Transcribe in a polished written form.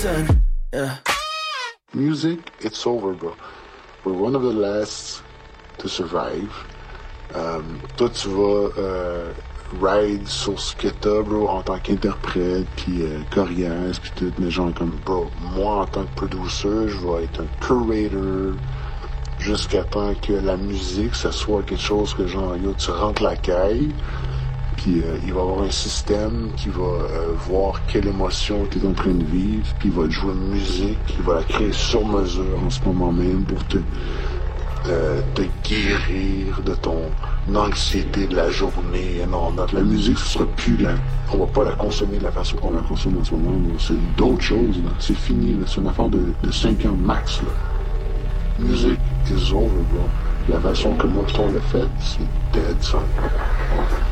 Yeah. Music, it's over, bro. We're one of the last to survive. Toi, tu vas ride sur ce que t'as, bro, en tant qu'interprète, puis choriasse, puis tout, mais genre comme, bro, moi, en tant que producer, je vais être un curator jusqu'à temps que la musique, ça soit quelque chose que genre, yo, tu rentres la caille, puis il va y avoir un système qui va voir quelle émotion tu es en train de vivre, puis il va te jouer une musique, il va la créer sur mesure en ce moment même pour te guérir de ton anxiété de la journée. Non, la musique, ce sera plus là. On va pas la consommer de la façon qu'on la consomme en ce moment. C'est d'autres choses, là. C'est fini, là. C'est une affaire de 5 ans max, là. Music is over, bro. La façon que moi on l'a fait, c'est dead, son.